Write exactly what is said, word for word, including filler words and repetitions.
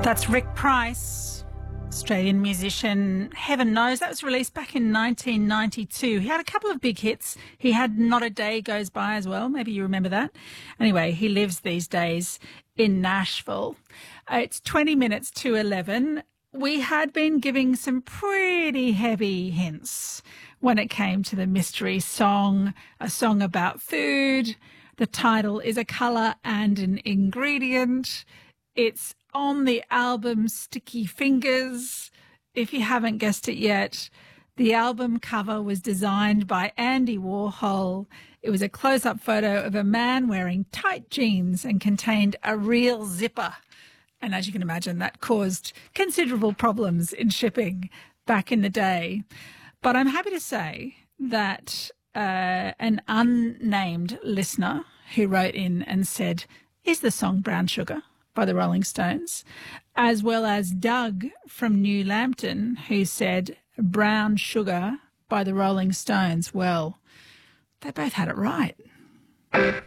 That's Rick Price, Australian musician. Heaven knows that was released back in nineteen ninety-two. He had a couple of big hits. He had Not a Day Goes By as well. Maybe you remember that. Anyway, he lives these days in Nashville. Uh, it's twenty minutes to eleven. We had been giving some pretty heavy hints when it came to the mystery song, a song about food. The title is A Colour and an Ingredient. It's on the album Sticky Fingers. If you haven't guessed it yet, the album cover was designed by Andy Warhol. It was a close-up photo of a man wearing tight jeans and contained a real zipper. And as you can imagine, that caused considerable problems in shipping back in the day. But I'm happy to say that uh, an unnamed listener who wrote in and said, is the song Brown Sugar by the Rolling Stones, as well as Doug from New Lambton, who said Brown Sugar by the Rolling Stones. Well, they both had it right.